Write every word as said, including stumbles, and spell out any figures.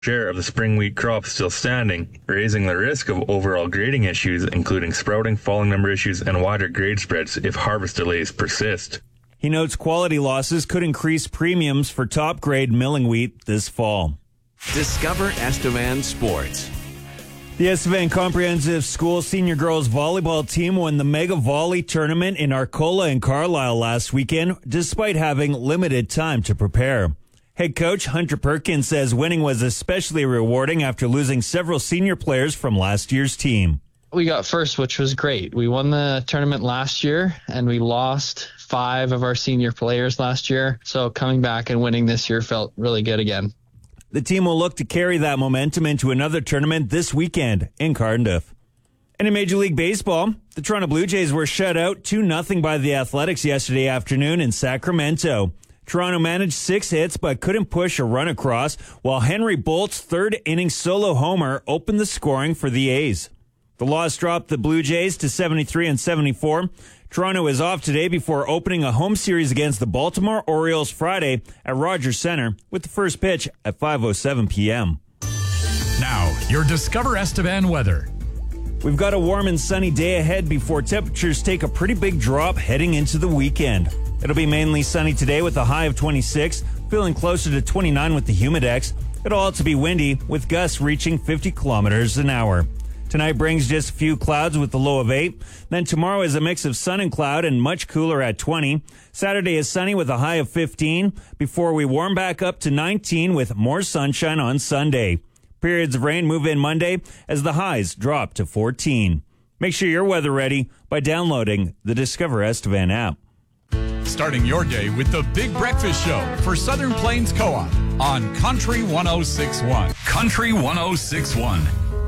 share of the spring wheat crop still standing, raising the risk of overall grading issues, including sprouting, falling number issues, and wider grade spreads if harvest delays persist. He notes quality losses could increase premiums for top-grade milling wheat this fall. Discover Estevan Sports. The Estevan Comprehensive School Senior Girls Volleyball team won the Mega Volley Tournament in Arcola and Carlisle last weekend, despite having limited time to prepare. Head coach Hunter Perkins says winning was especially rewarding after losing several senior players from last year's team. We got first, which was great. We won the tournament last year, and we lost five of our senior players last year. So coming back and winning this year felt really good again. The team will look to carry that momentum into another tournament this weekend in Cardiff. And in Major League Baseball, the Toronto Blue Jays were shut out two nothing by the Athletics yesterday afternoon in Sacramento. Toronto managed six hits but couldn't push a run across, while Henry Bolt's third-inning solo homer opened the scoring for the A's. The loss dropped the Blue Jays to seventy-three and seventy-four. Toronto is off today before opening a home series against the Baltimore Orioles Friday at Rogers Center with the first pitch at five oh seven p.m. Now, your Discover Estevan weather. We've got a warm and sunny day ahead before temperatures take a pretty big drop heading into the weekend. It'll be mainly sunny today with a high of twenty-six, feeling closer to twenty-nine with the humidex. It'll also be windy with gusts reaching fifty kilometers an hour. Tonight brings just a few clouds with a low of eight. Then tomorrow is a mix of sun and cloud and much cooler at twenty. Saturday is sunny with a high of fifteen before we warm back up to nineteen with more sunshine on Sunday. Periods of rain move in Monday as the highs drop to fourteen. Make sure you're weather ready by downloading the Discover Estevan app. Starting your day with the Big Breakfast Show for Southern Plains Co-op on Country one oh six point one. Country one oh six point one.